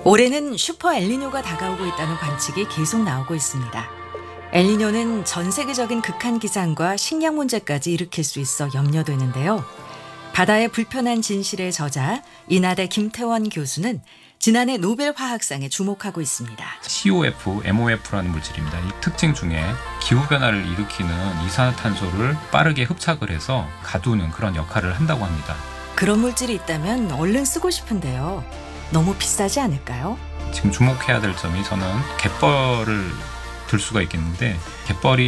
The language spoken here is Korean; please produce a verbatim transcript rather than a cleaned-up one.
올해는 슈퍼 엘니뇨가 다가오고 있다는 관측이 계속 나오고 있습니다. 엘니뇨는 전 세계적인 극한 기상과 식량 문제까지 일으킬 수 있어 염려되는데요. 바다의 불편한 진실의 저자 인하대 김태원 교수는 지난해 노벨 화학상에 주목하고 있습니다. 씨 오 에프, 엠 오 에프라는 물질입니다. 이 특징 중에 기후변화를 일으키는 이산화탄소를 빠르게 흡착을 해서 가두는 그런 역할을 한다고 합니다. 그런 물질이 있다면 얼른 쓰고 싶은데요. 너무 비싸지 않을까요? 지금 주목해야 될 점이 저는 갯벌을 들 수가 있겠는데 갯벌이